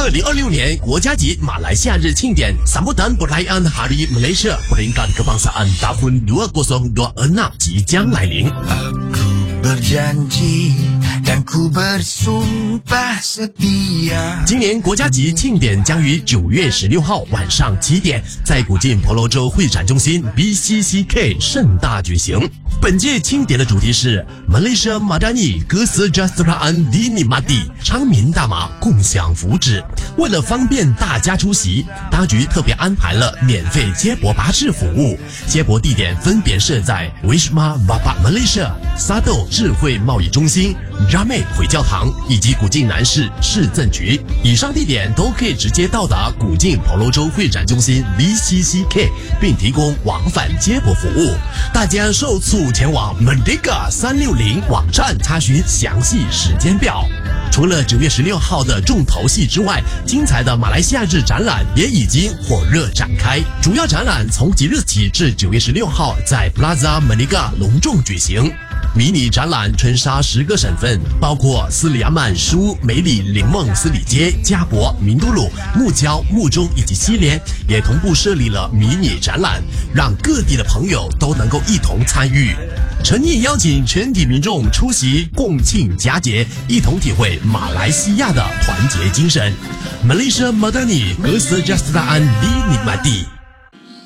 2026年国家级马来西亚日庆典 Sambutan Perayaan Hari Malaysia Peringkat Kebangsaan Tahun 2026即将来临。今年国家级庆典将于9月16号晚上7点在古晋婆罗洲会展中心 BCCK 盛大举行。本届庆典的主题是 Malaysia Madani Kesejahteraan Dinikmati 昌明大马共享福祉。为了方便大家出席，当局特别安排了免费接驳巴士服务，接驳地点分别设在 Wisma Bapa Malaysia、Sado 智慧贸易中心、Ramai 回教堂以及古晋南市市政局。以上地点都可以直接到达古晋婆罗洲会展中心 BCCK， 并提供往返接驳服务。大家受促前往 Merdeka 360网站查询详细时间表。除了9月16号的重头戏之外，精彩的马来西亚日展览也已经火热展开。主要展览从即日起至9月16号在 Plaza Merdeka 隆重举行。迷你展览春杀10个省份，包括斯里亚曼、舒、梅里、林梦、斯里街、加博、明都鲁、木礁、木中以及西联，也同步设立了迷你展览，让各地的朋友都能够一同参与。诚意邀请全体民众出席共庆佳节，一同体会马来西亚的团结精神。Malaysia Madani Kesejahteraan Dinikmati。